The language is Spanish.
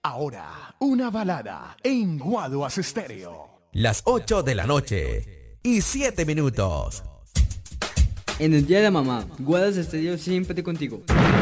Ahora, una balada en Guaduas Estéreo. Las 8 de la noche y 7 minutos. En el día de la mamá, Guaduas Estéreo siempre contigo.